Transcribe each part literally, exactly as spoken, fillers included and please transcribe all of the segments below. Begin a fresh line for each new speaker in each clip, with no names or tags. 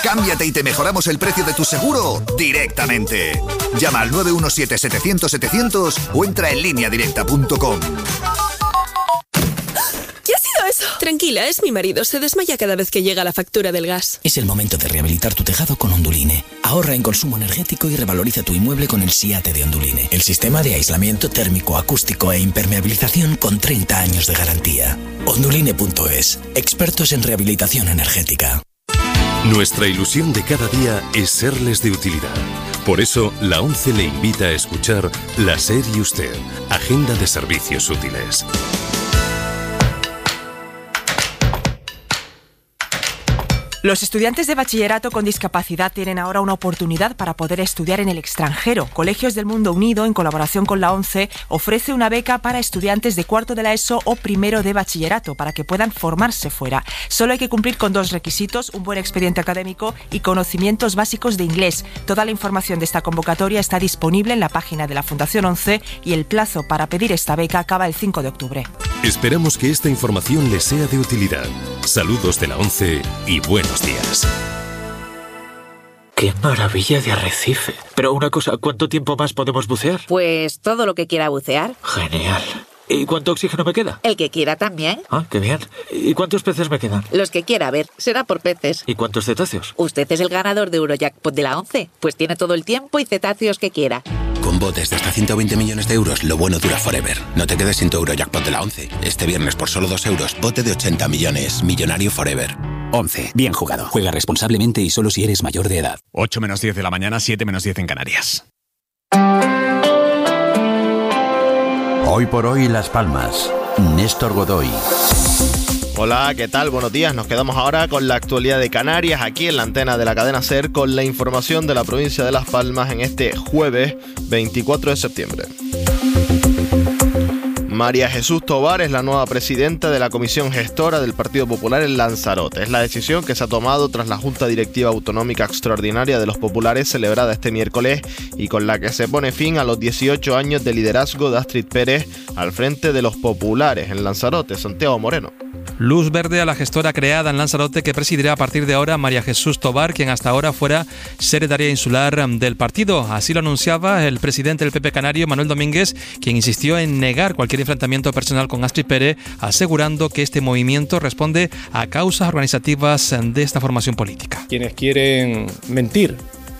Cámbiate y te mejoramos el precio de tu seguro directamente. Llama al nueve uno siete, setecientos, setecientos o entra en línea directa punto com.
¿Qué ha sido eso? Tranquila, es mi marido. Se desmaya cada vez que llega la factura del gas.
Es el momento de rehabilitar tu tejado con Onduline. Ahorra en consumo energético y revaloriza tu inmueble con el SIATE de Onduline. El sistema de aislamiento térmico, acústico e impermeabilización con treinta años de garantía. Onduline punto es. Expertos en rehabilitación energética.
Nuestra ilusión de cada día es serles de utilidad. Por eso, la ONCE le invita a escuchar La SER y Usted, Agenda de Servicios Útiles.
Los estudiantes de bachillerato con discapacidad tienen ahora una oportunidad para poder estudiar en el extranjero. Colegios del Mundo Unido, en colaboración con la ONCE, ofrece una beca para estudiantes de cuarto de la ESO o primero de bachillerato para que puedan formarse fuera. Solo hay que cumplir con dos requisitos: un buen expediente académico y conocimientos básicos de inglés. Toda la información de esta convocatoria está disponible en la página de la Fundación ONCE y el plazo para pedir esta beca acaba el cinco de octubre.
Esperamos que esta información les sea de utilidad. Saludos de la ONCE y buenos días.
¡Qué maravilla de arrecife! Pero una cosa, ¿cuánto tiempo más podemos bucear?
Pues todo lo que quiera bucear.
Genial. ¿Y cuánto oxígeno me queda?
El que quiera también.
Ah, qué bien. ¿Y cuántos peces me quedan?
Los que quiera, a ver, será por peces.
¿Y cuántos cetáceos?
Usted es el ganador de Eurojackpot de la ONCE, pues tiene todo el tiempo y cetáceos que quiera.
Con botes de hasta ciento veinte millones de euros, lo bueno dura forever. No te quedes sin tu Eurojackpot de la ONCE. Este viernes por solo dos euros, bote de ochenta millones. Millonario forever.
ONCE. Bien jugado. Juega responsablemente y solo si eres mayor de edad.
ocho menos diez de la mañana, siete menos diez en Canarias.
Hoy por hoy Las Palmas. Néstor Godoy.
Hola, ¿qué tal? Buenos días. Nos quedamos ahora con la actualidad de Canarias, aquí en la antena de la cadena SER, con la información de la provincia de Las Palmas en este jueves veinticuatro de septiembre. María Jesús Tobar es la nueva presidenta de la Comisión Gestora del Partido Popular en Lanzarote. Es la decisión que se ha tomado tras la Junta Directiva Autonómica Extraordinaria de los Populares celebrada este miércoles y con la que se pone fin a los dieciocho años de liderazgo de Astrid Pérez al frente de los Populares en Lanzarote. Santiago Moreno.
Luz verde a la gestora creada en Lanzarote que presidirá a partir de ahora María Jesús Tobar, quien hasta ahora fuera secretaria insular del partido. Así lo anunciaba el presidente del P P canario, Manuel Domínguez, quien insistió en negar cualquier enfrentamiento personal con Astrid Pérez, asegurando que este movimiento responde a causas organizativas de esta formación política.
Quienes quieren mentir,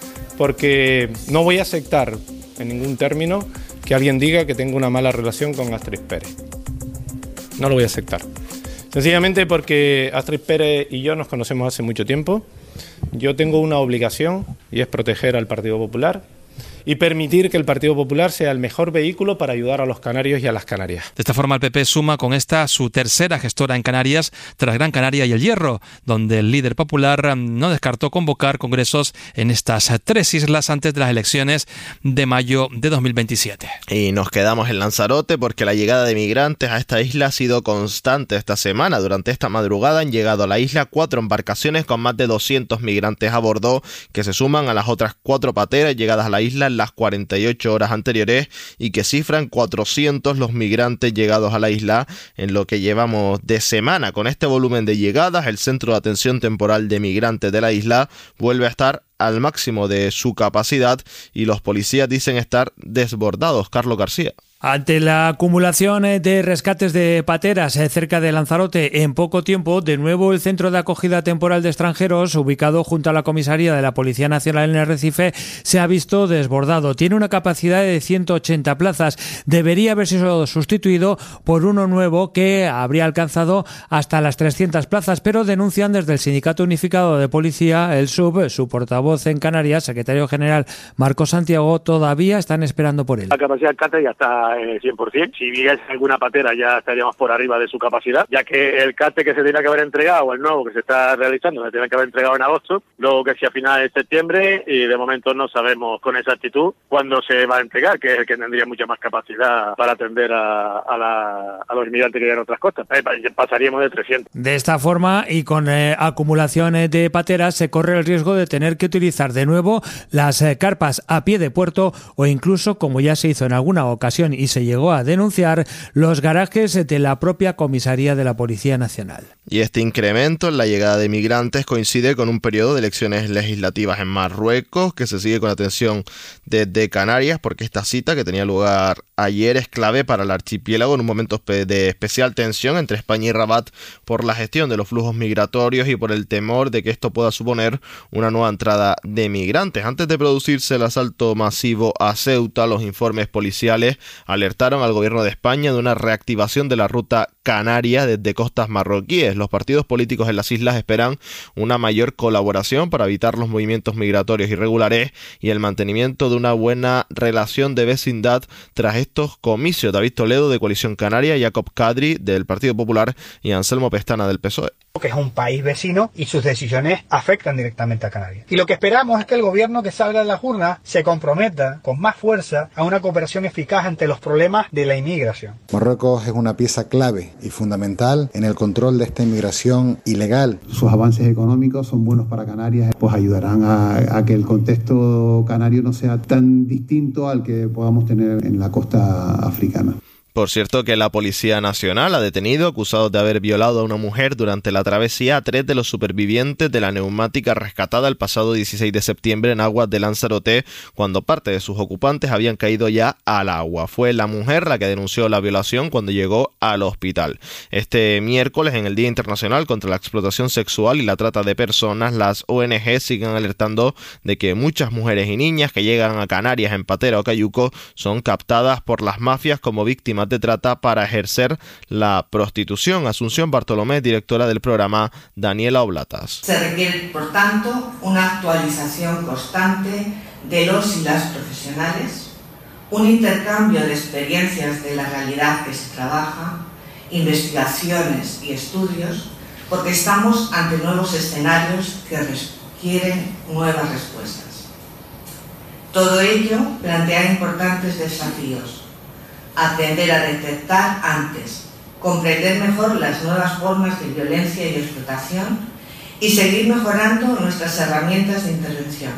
porque no voy a aceptar en ningún término que alguien diga que tengo una mala relación con Astrid Pérez. No lo voy a aceptar. Sencillamente porque Astrid Pérez y yo nos conocemos hace mucho tiempo. Yo tengo una obligación y es proteger al Partido Popular y permitir que el Partido Popular sea el mejor vehículo para ayudar a los canarios y a las Canarias.
De esta forma el P P suma con esta su tercera gestora en Canarias tras Gran Canaria y El Hierro, donde el líder popular no descartó convocar congresos en estas tres islas antes de las elecciones de mayo de dos mil veintisiete.
Y nos quedamos en Lanzarote porque la llegada de migrantes a esta isla ha sido constante esta semana. Durante esta madrugada han llegado a la isla cuatro embarcaciones con más de doscientos migrantes a bordo, que se suman a las otras cuatro pateras llegadas a la isla en las cuarenta y ocho horas anteriores y que cifran cuatrocientos los migrantes llegados a la isla en lo que llevamos de semana. Con este volumen de llegadas, el Centro de Atención Temporal de Migrantes de la isla vuelve a estar al máximo de su capacidad y los policías dicen estar desbordados. Carlos García.
Ante la acumulación de rescates de pateras cerca de Lanzarote en poco tiempo, de nuevo el Centro de Acogida Temporal de Extranjeros, ubicado junto a la comisaría de la Policía Nacional en Arrecife, se ha visto desbordado. Tiene una capacidad de ciento ochenta plazas. Debería haber sido sustituido por uno nuevo que habría alcanzado hasta las trescientas plazas, pero denuncian desde el Sindicato Unificado de Policía, el S U B, su portavoz en Canarias, secretario general Marcos Santiago, todavía están esperando por él.
La capacidad del CATE ya está en cien por ciento. Si hubiese alguna patera ya estaríamos por arriba de su capacidad, ya que el CATE que se tenía que haber entregado, el nuevo que se está realizando, se tenía que haber entregado en agosto, luego que sea a finales de septiembre, y de momento no sabemos con exactitud cuándo se va a entregar, que es el que tendría mucha más capacidad para atender a, a, la, a los inmigrantes que llegan a otras costas. Eh, pasaríamos de trescientos.
De esta forma y con eh, acumulaciones de pateras se corre el riesgo de tener que utilizar de nuevo las eh, carpas a pie de puerto o incluso, como ya se hizo en alguna ocasión y se llegó a denunciar los garajes de la propia comisaría de la Policía Nacional.
Y este incremento en la llegada de migrantes coincide con un periodo de elecciones legislativas en Marruecos que se sigue con atención desde Canarias, porque esta cita que tenía lugar ayer es clave para el archipiélago en un momento de especial tensión entre España y Rabat por la gestión de los flujos migratorios y por el temor de que esto pueda suponer una nueva entrada de migrantes. Antes de producirse el asalto masivo a Ceuta, los informes policiales alertaron al gobierno de España de una reactivación de la ruta canaria desde costas marroquíes. Los partidos políticos en las islas esperan una mayor colaboración para evitar los movimientos migratorios irregulares y el mantenimiento de una buena relación de vecindad tras estos comicios. David Toledo de Coalición Canaria, Jacob Kadri del Partido Popular y Anselmo Pestana del P S O E.
Que es un país vecino y sus decisiones afectan directamente a Canarias. Y lo que esperamos es que el gobierno que salga de las urnas se comprometa con más fuerza a una cooperación eficaz ante los problemas de la inmigración.
Marruecos es una pieza clave y fundamental en el control de esta inmigración ilegal. Sus avances económicos son buenos para Canarias, pues ayudarán a, a que el contexto canario no sea tan distinto al que podamos tener en la costa africana.
Por cierto que la Policía Nacional ha detenido, acusados de haber violado a una mujer durante la travesía, a tres de los supervivientes de la neumática rescatada el pasado dieciséis de septiembre en aguas de Lanzarote, cuando parte de sus ocupantes habían caído ya al agua. Fue la mujer la que denunció la violación cuando llegó al hospital. Este miércoles, en el Día Internacional contra la Explotación Sexual y la Trata de Personas, las O N G siguen alertando de que muchas mujeres y niñas que llegan a Canarias en patera o cayuco son captadas por las mafias como víctimas de trata para ejercer la prostitución. Asunción Bartolomé, directora del programa, Daniela Oblatas.
Se requiere, por tanto, una actualización constante de los y las profesionales, un intercambio de experiencias de la realidad que se trabaja, investigaciones y estudios, porque estamos ante nuevos escenarios que requieren nuevas respuestas. Todo ello plantea importantes desafíos: atender a detectar antes, comprender mejor las nuevas formas de violencia y explotación y seguir mejorando nuestras herramientas de intervención.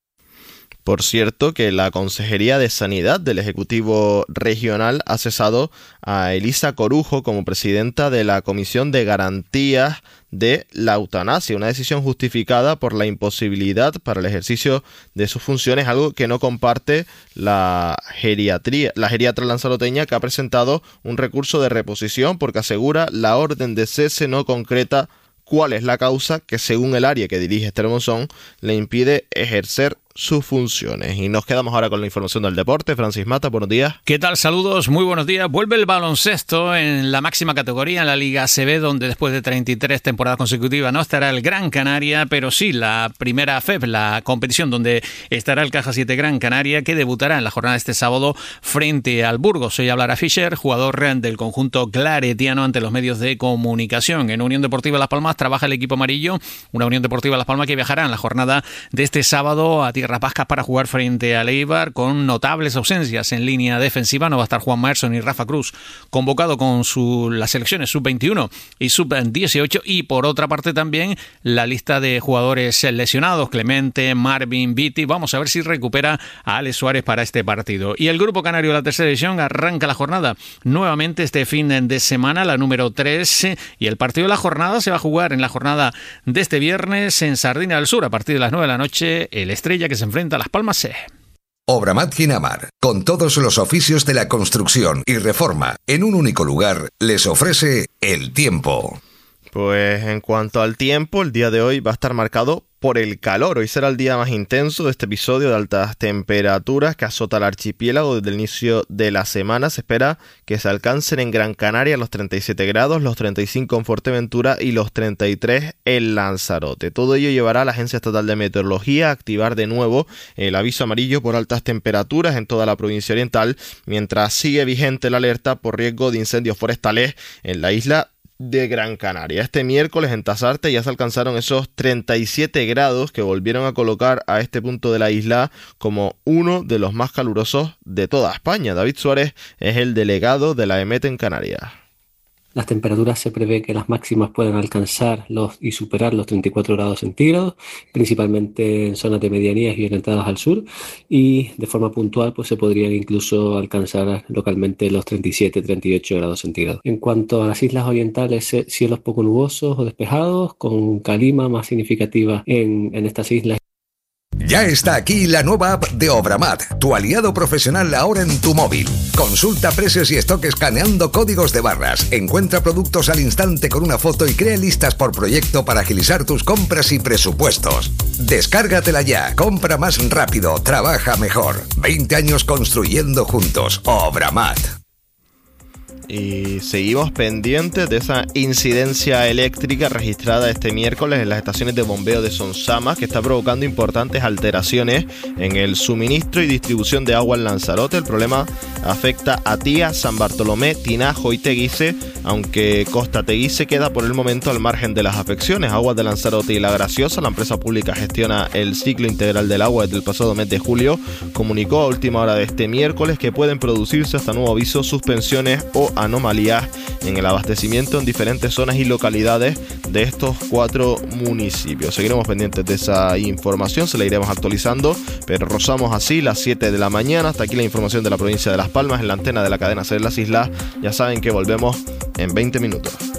Por cierto, que la Consejería de Sanidad del Ejecutivo Regional ha cesado a Elisa Corujo como presidenta de la Comisión de Garantías de la Eutanasia, una decisión justificada por la imposibilidad para el ejercicio de sus funciones, algo que no comparte la geriatría, la geriatra lanzaroteña, que ha presentado un recurso de reposición porque asegura la orden de cese no concreta cuál es la causa que, según el área que dirige Esther Monzón, le impide ejercer sus funciones. Y nos quedamos ahora con la información del deporte. Francis Mata, buenos días.
¿Qué tal? Saludos, muy buenos días. Vuelve el baloncesto en la máxima categoría, en la Liga A C B, donde después de treinta y tres temporadas consecutivas no estará el Gran Canaria, pero sí la primera F E P, la competición donde estará el Caja siete Gran Canaria, que debutará en la jornada de este sábado frente al Burgos. Hoy hablará Fischer, jugador del conjunto claretiano, ante los medios de comunicación. En Unión Deportiva Las Palmas trabaja el equipo amarillo, una Unión Deportiva Las Palmas que viajará en la jornada de este sábado a Tierras Vascas para jugar frente al Eibar, con notables ausencias en línea defensiva. No va a estar Juan Merson y Rafa Cruz, convocado con su, las selecciones sub veintiuno y sub dieciocho, y por otra parte también la lista de jugadores lesionados: Clemente, Marvin, Viti. Vamos a ver si recupera a Alex Suárez para este partido. Y el Grupo Canario de la Tercera División arranca la jornada nuevamente este fin de semana, la número tres, y el partido de la jornada se va a jugar en la jornada de este viernes en Sardina del Sur a partir de las nueve de la noche. El Estrella, que se enfrenta a Las Palmas C.
Obramat Ginamar, con todos los oficios de la construcción y reforma en un único lugar, les ofrece el tiempo.
Pues en cuanto al tiempo, el día de hoy va a estar marcado por el calor. Hoy será el día más intenso de este episodio de altas temperaturas que azota el archipiélago desde el inicio de la semana. Se espera que se alcancen en Gran Canaria los treinta y siete grados, los treinta y cinco en Fuerteventura y los treinta y tres en Lanzarote. Todo ello llevará a la Agencia Estatal de Meteorología a activar de nuevo el aviso amarillo por altas temperaturas en toda la provincia oriental, mientras sigue vigente la alerta por riesgo de incendios forestales en la isla de Gran Canaria. Este miércoles en Tasarte ya se alcanzaron esos treinta y siete grados que volvieron a colocar a este punto de la isla como uno de los más calurosos de toda España. David Suárez es el delegado de la EMET en Canarias.
Las temperaturas se prevé que las máximas puedan alcanzar los y superar los treinta y cuatro grados centígrados, principalmente en zonas de medianías y orientadas al sur, y de forma puntual pues se podrían incluso alcanzar localmente los treinta y siete a treinta y ocho grados centígrados. En cuanto a las islas orientales, cielos poco nubosos o despejados, con calima más significativa en, en estas islas.
Ya está aquí la nueva app de Obramat, tu aliado profesional ahora en tu móvil. Consulta precios y stock escaneando códigos de barras. Encuentra productos al instante con una foto y crea listas por proyecto para agilizar tus compras y presupuestos. Descárgatela ya, compra más rápido, trabaja mejor. veinte años construyendo juntos. Obramat.
Y seguimos pendientes de esa incidencia eléctrica registrada este miércoles en las estaciones de bombeo de Sonsama, que está provocando importantes alteraciones en el suministro y distribución de agua en Lanzarote. El problema afecta a Tía, San Bartolomé, Tinajo y Teguise, aunque Costa Teguise queda por el momento al margen de las afecciones. Aguas de Lanzarote y La Graciosa, la empresa pública gestiona el ciclo integral del agua desde el pasado mes de julio, comunicó a última hora de este miércoles que pueden producirse hasta nuevo aviso suspensiones o anomalías en el abastecimiento en diferentes zonas y localidades de estos cuatro municipios. Seguiremos pendientes de esa información, se la iremos actualizando, pero rozamos así las siete de la mañana. Hasta aquí la información de la provincia de Las Palmas en la antena de la cadena SER Las Islas. Ya saben que volvemos en veinte minutos.